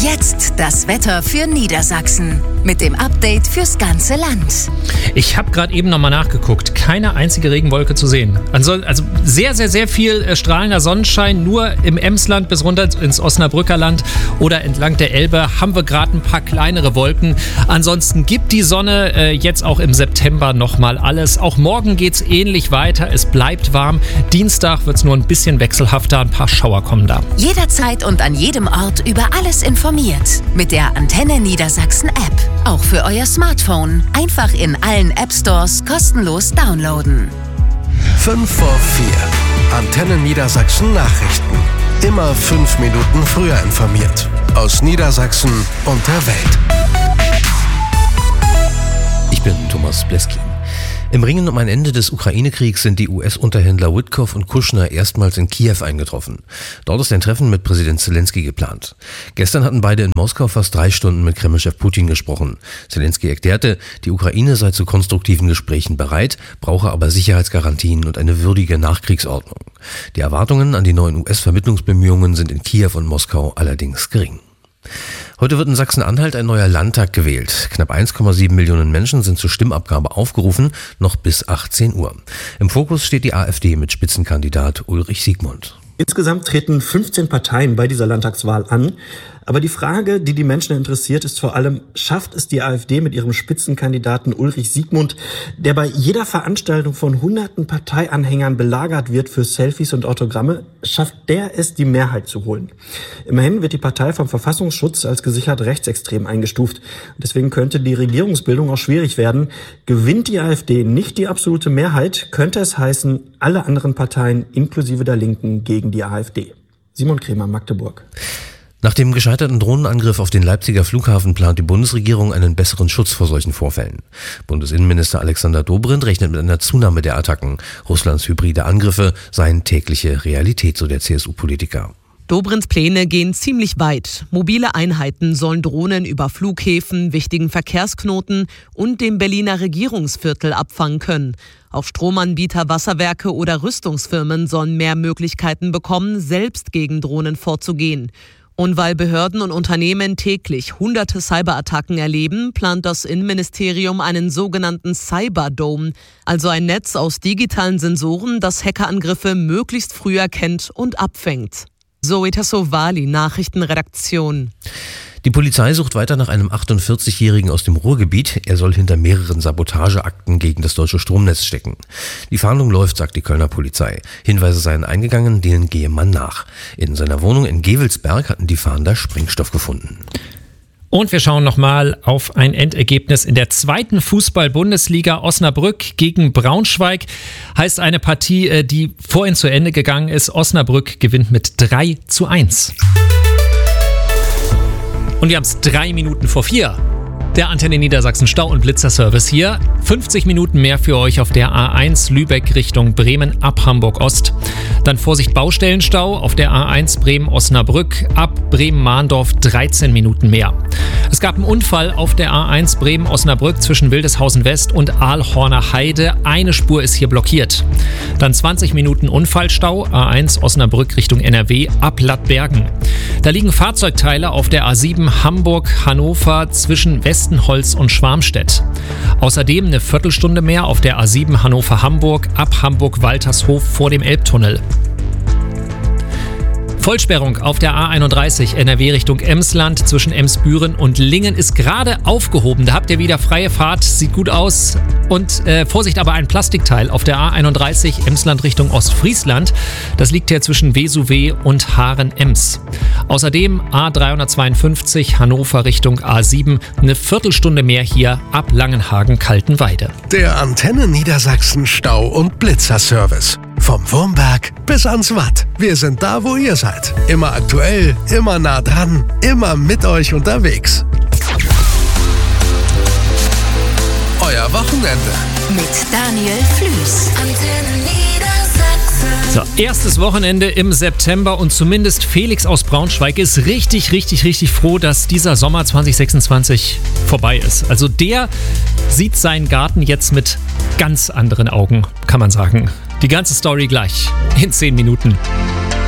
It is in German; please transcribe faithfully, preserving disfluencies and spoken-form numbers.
Jetzt das Wetter für Niedersachsen mit dem Update fürs ganze Land. Ich habe gerade eben nochmal nachgeguckt. Keine einzige Regenwolke zu sehen. Also, also sehr, sehr, sehr viel äh, strahlender Sonnenschein. Nur im Emsland bis runter ins Osnabrücker Land oder entlang der Elbe haben wir gerade ein paar kleinere Wolken. Ansonsten gibt die Sonne äh, jetzt auch im September nochmal alles. Auch morgen geht es ähnlich weiter. Es bleibt warm. Dienstag wird es nur ein bisschen wechselhafter. Ein paar Schauer kommen da. Jederzeit und an jedem Ort über alles informiert. Mit der Antenne Niedersachsen App. Auch für euer Smartphone. Einfach in allen App Stores kostenlos downloaden. fünf vor vier. Antenne Niedersachsen Nachrichten. Immer fünf Minuten früher informiert. Aus Niedersachsen und der Welt. Ich bin Thomas Bleski. Im Ringen um ein Ende des Ukraine-Kriegs sind die U S-Unterhändler Witkoff und Kushner erstmals in Kiew eingetroffen. Dort ist ein Treffen mit Präsident Zelensky geplant. Gestern hatten beide in Moskau fast drei Stunden mit Kremlchef Putin gesprochen. Zelensky erklärte, die Ukraine sei zu konstruktiven Gesprächen bereit, brauche aber Sicherheitsgarantien und eine würdige Nachkriegsordnung. Die Erwartungen an die neuen U S-Vermittlungsbemühungen sind in Kiew und Moskau allerdings gering. Heute wird in Sachsen-Anhalt ein neuer Landtag gewählt. Knapp eins Komma sieben Millionen Menschen sind zur Stimmabgabe aufgerufen, noch bis achtzehn Uhr. Im Fokus steht die AfD mit Spitzenkandidat Ulrich Siegmund. Insgesamt treten fünfzehn Parteien bei dieser Landtagswahl an. Aber die Frage, die die Menschen interessiert, ist vor allem, schafft es die AfD mit ihrem Spitzenkandidaten Ulrich Siegmund, der bei jeder Veranstaltung von hunderten Parteianhängern belagert wird für Selfies und Autogramme, schafft der es, die Mehrheit zu holen? Immerhin wird die Partei vom Verfassungsschutz als gesichert rechtsextrem eingestuft. Deswegen könnte die Regierungsbildung auch schwierig werden. Gewinnt die AfD nicht die absolute Mehrheit, könnte es heißen, alle anderen Parteien inklusive der Linken gegen die AfD. Simon Kremer, Magdeburg. Nach dem gescheiterten Drohnenangriff auf den Leipziger Flughafen plant die Bundesregierung einen besseren Schutz vor solchen Vorfällen. Bundesinnenminister Alexander Dobrindt rechnet mit einer Zunahme der Attacken. Russlands hybride Angriffe seien tägliche Realität, so der C S U-Politiker. Dobrindts Pläne gehen ziemlich weit. Mobile Einheiten sollen Drohnen über Flughäfen, wichtigen Verkehrsknoten und dem Berliner Regierungsviertel abfangen können. Auch Stromanbieter, Wasserwerke oder Rüstungsfirmen sollen mehr Möglichkeiten bekommen, selbst gegen Drohnen vorzugehen. Und weil Behörden und Unternehmen täglich hunderte Cyberattacken erleben, plant das Innenministerium einen sogenannten Cyberdome, also ein Netz aus digitalen Sensoren, das Hackerangriffe möglichst früh erkennt und abfängt. Zoe Tassovali, Nachrichtenredaktion. Die Polizei sucht weiter nach einem achtundvierzigjährigen aus dem Ruhrgebiet. Er soll hinter mehreren Sabotageakten gegen das deutsche Stromnetz stecken. Die Fahndung läuft, sagt die Kölner Polizei. Hinweise seien eingegangen, denen gehe man nach. In seiner Wohnung in Gevelsberg hatten die Fahnder Sprengstoff gefunden. Und wir schauen nochmal auf ein Endergebnis in der zweiten Fußball-Bundesliga. Osnabrück gegen Braunschweig heißt eine Partie, die vorhin zu Ende gegangen ist. Osnabrück gewinnt mit drei zu eins. Und wir haben es drei Minuten vor vier. Der Antenne Niedersachsen Stau- und Blitzerservice hier. fünfzig Minuten mehr für euch auf der A eins Lübeck Richtung Bremen ab Hamburg-Ost. Dann Vorsicht Baustellenstau auf der A eins Bremen-Osnabrück ab Bremen-Mahndorf dreizehn Minuten mehr. Es gab einen Unfall auf der A eins Bremen-Osnabrück zwischen Wildeshausen West und Aalhorner Heide. Eine Spur ist hier blockiert. Dann zwanzig Minuten Unfallstau A eins Osnabrück Richtung N R W ab Lattbergen. Da liegen Fahrzeugteile auf der A sieben Hamburg-Hannover zwischen Westenholz und Schwarmstedt. Außerdem eine Viertelstunde mehr auf der A sieben Hannover-Hamburg ab Hamburg-Waltershof vor dem Elbtunnel. Vollsperrung auf der A einunddreißig N R W Richtung Emsland zwischen Emsbüren und Lingen ist gerade aufgehoben. Da habt ihr wieder freie Fahrt, sieht gut aus. Und äh, Vorsicht, aber ein Plastikteil auf der A einunddreißig Emsland Richtung Ostfriesland. Das liegt hier zwischen Vesuve und Haaren-Ems. Außerdem A dreihundertzweiundfünfzig Hannover Richtung A sieben, eine Viertelstunde mehr hier ab Langenhagen-Kaltenweide. Der Antenne Niedersachsen Stau- und Blitzerservice. Vom Wurmberg bis ans Watt. Wir sind da, wo ihr seid. Immer aktuell, immer nah dran, immer mit euch unterwegs. Euer Wochenende. Mit Daniel Flüß. Antenne Niedersachsen. So, erstes Wochenende im September und zumindest Felix aus Braunschweig ist richtig, richtig, richtig froh, dass dieser Sommer zwanzig sechsundzwanzig vorbei ist. Also der sieht seinen Garten jetzt mit ganz anderen Augen, kann man sagen. Die ganze Story gleich in zehn Minuten.